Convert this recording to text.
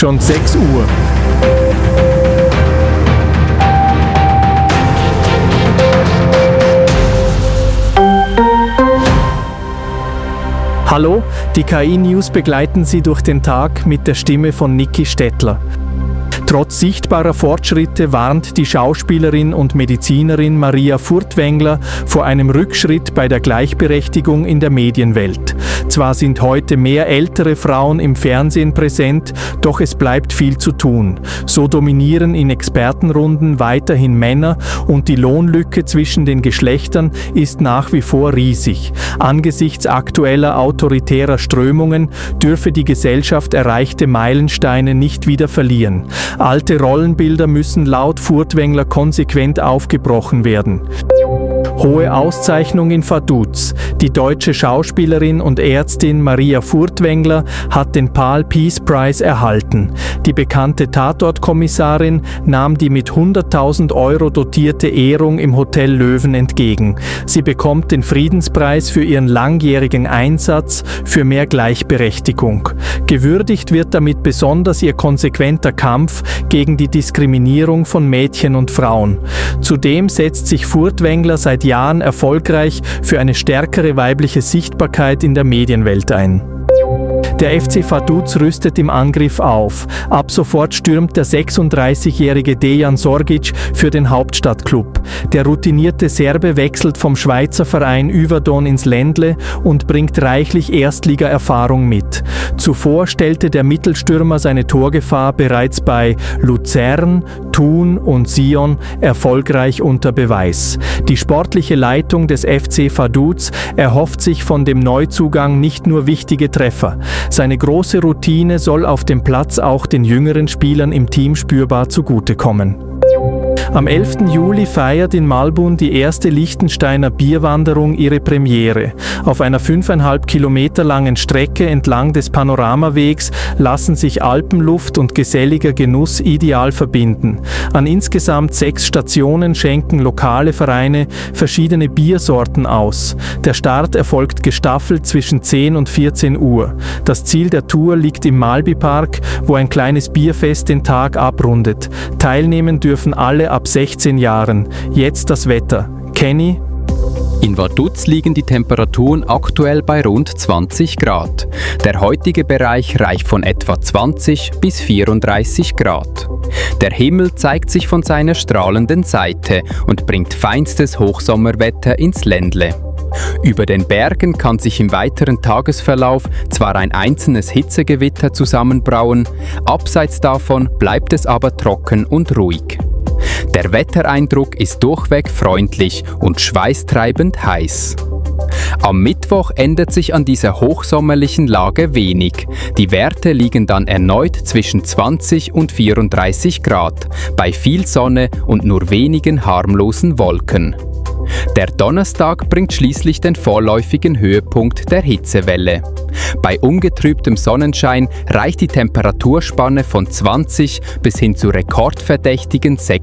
schon 6 Uhr. Hallo, die KI-News begleiten Sie durch den Tag mit der Stimme von Niki Stettler. Trotz sichtbarer Fortschritte warnt die Schauspielerin und Medizinerin Maria Furtwängler vor einem Rückschritt bei der Gleichberechtigung in der Medienwelt. Zwar sind heute mehr ältere Frauen im Fernsehen präsent, doch es bleibt viel zu tun. So dominieren in Expertenrunden weiterhin Männer und die Lohnlücke zwischen den Geschlechtern ist nach wie vor riesig. Angesichts aktueller autoritärer Strömungen dürfe die Gesellschaft erreichte Meilensteine nicht wieder verlieren. Alte Rollenbilder müssen laut Furtwängler konsequent aufgebrochen werden. Hohe Auszeichnung in Vaduz. Die deutsche Schauspielerin und Ärztin Maria Furtwängler hat den PAL Peace Prize erhalten. Die bekannte Tatortkommissarin nahm die mit 100.000 € dotierte Ehrung im Hotel Löwen entgegen. Sie bekommt den Friedenspreis für ihren langjährigen Einsatz für mehr Gleichberechtigung. Gewürdigt wird damit besonders ihr konsequenter Kampf gegen die Diskriminierung von Mädchen und Frauen. Zudem setzt sich Furtwängler seit Jahren erfolgreich für eine stärkere weibliche Sichtbarkeit in der Medienwelt ein. Der FC Vaduz rüstet im Angriff auf. Ab sofort stürmt der 36-jährige Dejan Sorgic für den Hauptstadtklub. Der routinierte Serbe wechselt vom Schweizer Verein Yverdon ins Ländle und bringt reichlich Erstliga-Erfahrung mit. Zuvor stellte der Mittelstürmer seine Torgefahr bereits bei Luzern, Thun und Sion erfolgreich unter Beweis. Die sportliche Leitung des FC Vaduz erhofft sich von dem Neuzugang nicht nur wichtige Treffer. Seine große Routine soll auf dem Platz auch den jüngeren Spielern im Team spürbar zugutekommen. Am 11. Juli feiert in Malbun die erste Liechtensteiner Bierwanderung ihre Premiere. Auf einer 5,5 Kilometer langen Strecke entlang des Panoramawegs lassen sich Alpenluft und geselliger Genuss ideal verbinden. An insgesamt 6 Stationen schenken lokale Vereine verschiedene Biersorten aus. Der Start erfolgt gestaffelt zwischen 10 und 14 Uhr. Das Ziel der Tour liegt im Malbi-Park, wo ein kleines Bierfest den Tag abrundet. Teilnehmen dürfen alle ab 16 Jahren. Jetzt das Wetter. Kenny? In Vaduz liegen die Temperaturen aktuell bei rund 20 Grad. Der heutige Bereich reicht von etwa 20 bis 34 Grad. Der Himmel zeigt sich von seiner strahlenden Seite und bringt feinstes Hochsommerwetter ins Ländle. Über den Bergen kann sich im weiteren Tagesverlauf zwar ein einzelnes Hitzegewitter zusammenbrauen, abseits davon bleibt es aber trocken und ruhig. Der Wettereindruck ist durchweg freundlich und schweißtreibend heiß. Am Mittwoch ändert sich an dieser hochsommerlichen Lage wenig. Die Werte liegen dann erneut zwischen 20 und 34 Grad, bei viel Sonne und nur wenigen harmlosen Wolken. Der Donnerstag bringt schließlich den vorläufigen Höhepunkt der Hitzewelle. Bei ungetrübtem Sonnenschein reicht die Temperaturspanne von 20 bis hin zu rekordverdächtigen